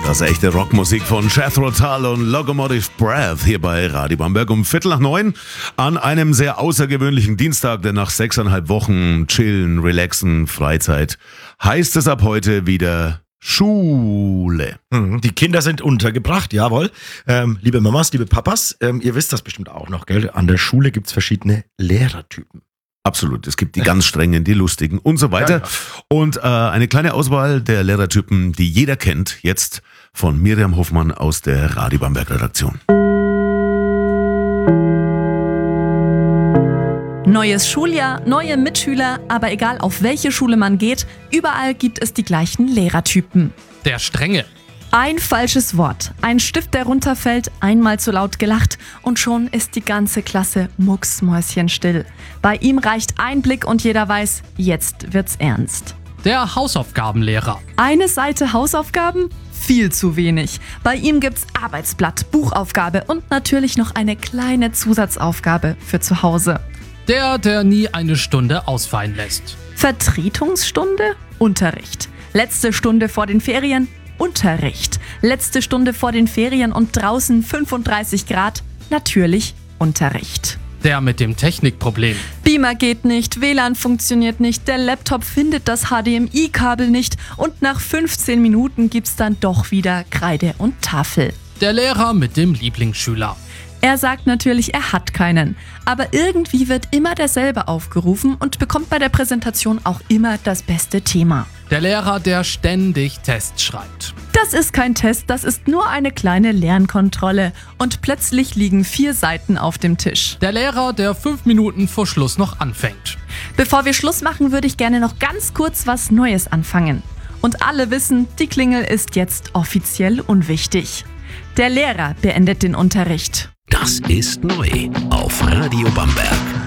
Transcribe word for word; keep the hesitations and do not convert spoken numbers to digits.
Das echte Rockmusik von Jethro Tull und Locomotive Breath hier bei Radio Bamberg um Viertel nach neun an einem sehr außergewöhnlichen Dienstag, denn nach sechseinhalb Wochen Chillen, Relaxen, Freizeit heißt es ab heute wieder Schule. Die Kinder sind untergebracht, jawohl. Ähm, liebe Mamas, liebe Papas, ähm, ihr wisst das bestimmt auch noch, gell? An der Schule gibt's verschiedene Lehrertypen. Absolut, es gibt die ganz strengen, die lustigen und so weiter. Ja, ja. Und äh, eine kleine Auswahl der Lehrertypen, die jeder kennt, jetzt von Miriam Hofmann aus der Radio Bamberg Redaktion. Neues Schuljahr, neue Mitschüler, aber egal auf welche Schule man geht, überall gibt es die gleichen Lehrertypen. Der Strenge. Ein falsches Wort, ein Stift, der runterfällt, einmal zu laut gelacht und schon ist die ganze Klasse mucksmäuschenstill. Bei ihm reicht ein Blick und jeder weiß, jetzt wird's ernst. Der Hausaufgabenlehrer. Eine Seite Hausaufgaben? Viel zu wenig. Bei ihm gibt's Arbeitsblatt, Buchaufgabe und natürlich noch eine kleine Zusatzaufgabe für zu Hause. Der, der nie eine Stunde ausfallen lässt. Vertretungsstunde? Unterricht. Letzte Stunde vor den Ferien? Unterricht. Letzte Stunde vor den Ferien und draußen fünfunddreißig Grad? Natürlich Unterricht. Der mit dem Technikproblem. Beamer geht nicht, W L A N funktioniert nicht, der Laptop findet das H D M I-Kabel nicht und nach fünfzehn Minuten gibt's dann doch wieder Kreide und Tafel. Der Lehrer mit dem Lieblingsschüler. Er sagt natürlich, er hat keinen. Aber irgendwie wird immer derselbe aufgerufen und bekommt bei der Präsentation auch immer das beste Thema. Der Lehrer, der ständig Tests schreibt. Das ist kein Test, das ist nur eine kleine Lernkontrolle. Und plötzlich liegen vier Seiten auf dem Tisch. Der Lehrer, der fünf Minuten vor Schluss noch anfängt. Bevor wir Schluss machen, würde ich gerne noch ganz kurz was Neues anfangen. Und alle wissen, die Klingel ist jetzt offiziell unwichtig. Der Lehrer beendet den Unterricht. Das ist neu auf Radio Bamberg.